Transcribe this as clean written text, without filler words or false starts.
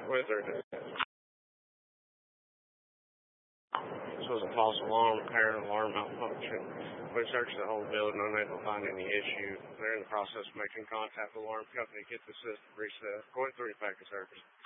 Wizard. This was a false alarm, apparent alarm malfunction. We searched the whole building, unable to find any issue. They're in the process of making contact with the alarm company to get the system reset. Going through packet service.